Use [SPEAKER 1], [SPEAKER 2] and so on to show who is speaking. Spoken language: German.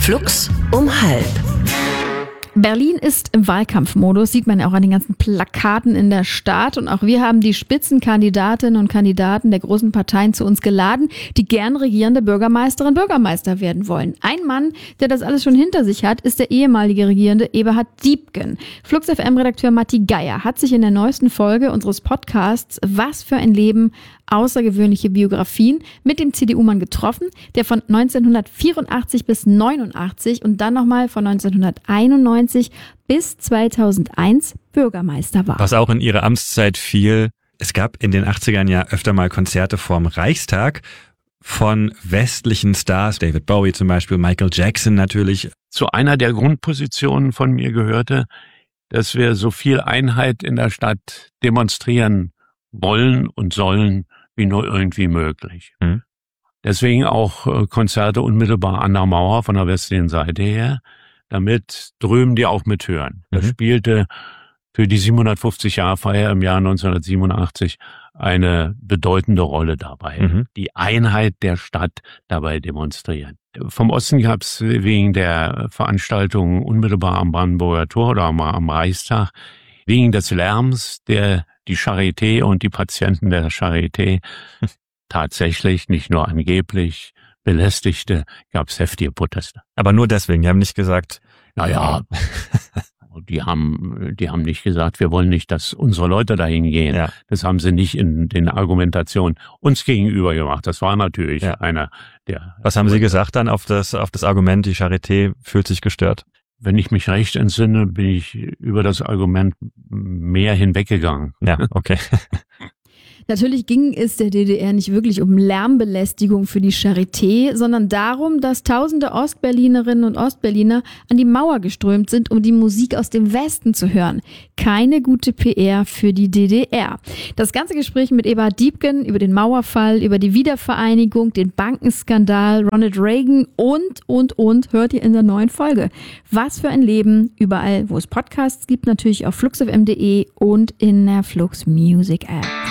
[SPEAKER 1] Flux um 12:30.
[SPEAKER 2] Berlin ist im Wahlkampfmodus, sieht man ja auch an den ganzen Plakaten in der Stadt. Und auch wir haben die Spitzenkandidatinnen und Kandidaten der großen Parteien zu uns geladen, die gern regierende Bürgermeisterin, Bürgermeister werden wollen. Ein Mann, der das alles schon hinter sich hat, ist der ehemalige Regierende Eberhard Diepgen. Flux FM-Redakteur Matti Geier hat sich in der neuesten Folge unseres Podcasts "Was für ein Leben? Außergewöhnliche Biografien" mit dem CDU-Mann getroffen, der von 1984 bis 89 und dann nochmal von 1991 bis 2001 Bürgermeister war.
[SPEAKER 3] Was auch in ihre Amtszeit fiel: Es gab in den 80ern ja öfter mal Konzerte vorm Reichstag von westlichen Stars, David Bowie zum Beispiel, Michael Jackson natürlich.
[SPEAKER 4] Zu einer der Grundpositionen von mir gehörte, dass wir so viel Einheit in der Stadt demonstrieren wollen und sollen, wie nur irgendwie möglich. Deswegen auch Konzerte unmittelbar an der Mauer von der westlichen Seite her, damit drüben die auch mithören. Das spielte für die 750-Jahr-Feier im Jahr 1987 eine bedeutende Rolle dabei. Die Einheit der Stadt dabei demonstrieren. Vom Osten gab es wegen der Veranstaltung unmittelbar am Brandenburger Tor oder am Reichstag, wegen des Lärms, der die Charité und die Patienten der Charité tatsächlich, nicht nur angeblich, belästigte, gab es heftige Proteste.
[SPEAKER 3] Aber nur deswegen, die haben nicht gesagt...
[SPEAKER 4] Naja, die haben nicht gesagt, wir wollen nicht, dass unsere Leute dahin gehen. Ja. Das haben sie nicht in den Argumentationen uns gegenüber gemacht. Das war natürlich einer der...
[SPEAKER 3] Was haben Sie gesagt dann auf das Argument, die Charité fühlt sich gestört?
[SPEAKER 4] Wenn ich mich recht entsinne, bin ich über das Argument mehr hinweggegangen.
[SPEAKER 3] Ja, okay.
[SPEAKER 2] Natürlich ging es der DDR nicht wirklich um Lärmbelästigung für die Charité, sondern darum, dass tausende Ostberlinerinnen und Ostberliner an die Mauer geströmt sind, um die Musik aus dem Westen zu hören. Keine gute PR für die DDR. Das ganze Gespräch mit Eberhard Diepgen über den Mauerfall, über die Wiedervereinigung, den Bankenskandal, Ronald Reagan und hört ihr in der neuen Folge. Was für ein Leben, überall, wo es Podcasts gibt, natürlich auf fluxfm.de und in der Flux Music App.